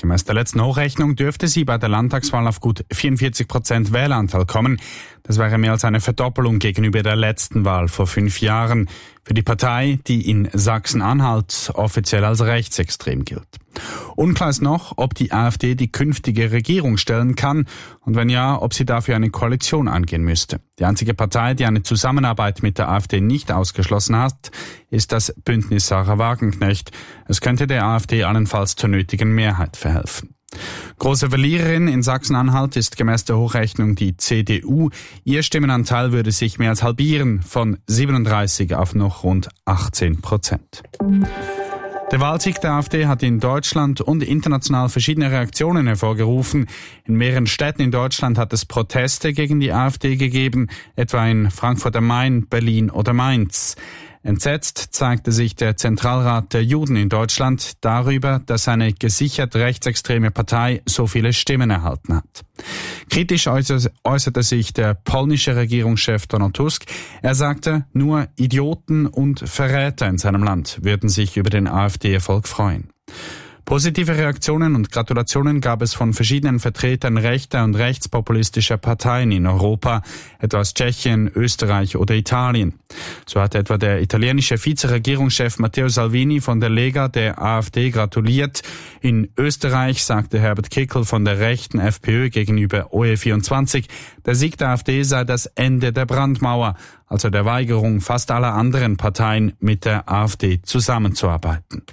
Gemäss der letzten Hochrechnung dürfte sie bei der Landtagswahl auf gut 44% Wähleranteil kommen. Das wäre mehr als eine Verdoppelung gegenüber der letzten Wahl vor 5 Jahren. Für die Partei, die in Sachsen-Anhalt offiziell als rechtsextrem gilt. Unklar ist noch, ob die AfD die künftige Regierung stellen kann und wenn ja, ob sie dafür eine Koalition angehen müsste. Die einzige Partei, die eine Zusammenarbeit mit der AfD nicht ausgeschlossen hat, ist das Bündnis Sarah Wagenknecht. Es könnte der AfD allenfalls zur nötigen Mehrheit verhelfen. Große Verliererin in Sachsen-Anhalt ist gemäß der Hochrechnung die CDU. Ihr Stimmenanteil würde sich mehr als halbieren, von 37 auf noch rund 18%. Der Wahlsieg der AfD hat in Deutschland und international verschiedene Reaktionen hervorgerufen. In mehreren Städten in Deutschland hat es Proteste gegen die AfD gegeben, etwa in Frankfurt am Main, Berlin oder Mainz. Entsetzt zeigte sich der Zentralrat der Juden in Deutschland darüber, dass eine gesichert rechtsextreme Partei so viele Stimmen erhalten hat. Kritisch äußerte sich der polnische Regierungschef Donald Tusk. Er sagte, nur Idioten und Verräter in seinem Land würden sich über den AfD-Erfolg freuen. Positive Reaktionen und Gratulationen gab es von verschiedenen Vertretern rechter und rechtspopulistischer Parteien in Europa, etwa aus Tschechien, Österreich oder Italien. So hat etwa der italienische Vizeregierungschef Matteo Salvini von der Lega der AfD gratuliert. In Österreich sagte Herbert Kickl von der rechten FPÖ gegenüber OE24, der Sieg der AfD sei das Ende der Brandmauer, also der Weigerung fast aller anderen Parteien mit der AfD zusammenzuarbeiten.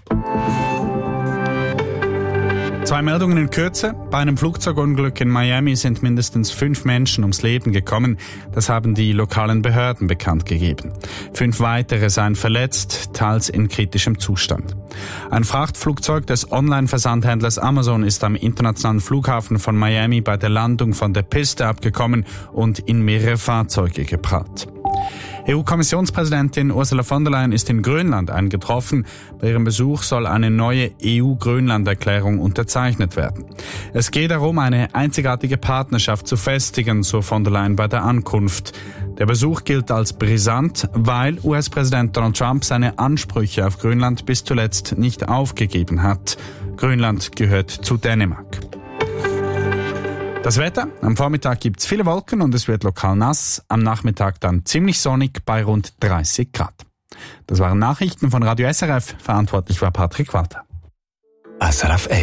2 Meldungen in Kürze. Bei einem Flugzeugunglück in Miami sind mindestens 5 Menschen ums Leben gekommen. Das haben die lokalen Behörden bekannt gegeben. 5 weitere seien verletzt, teils in kritischem Zustand. Ein Frachtflugzeug des Online-Versandhändlers Amazon ist am internationalen Flughafen von Miami bei der Landung von der Piste abgekommen und in mehrere Fahrzeuge geprallt. EU-Kommissionspräsidentin Ursula von der Leyen ist in Grönland eingetroffen. Bei ihrem Besuch soll eine neue EU-Grönland-Erklärung unterzeichnet werden. Es geht darum, eine einzigartige Partnerschaft zu festigen, so von der Leyen bei der Ankunft. Der Besuch gilt als brisant, weil US-Präsident Donald Trump seine Ansprüche auf Grönland bis zuletzt nicht aufgegeben hat. Grönland gehört zu Dänemark. Das Wetter: Am Vormittag gibt's viele Wolken und es wird lokal nass. Am Nachmittag dann ziemlich sonnig bei rund 30 Grad. Das waren Nachrichten von Radio SRF. Verantwortlich war Patrick Walter. SRF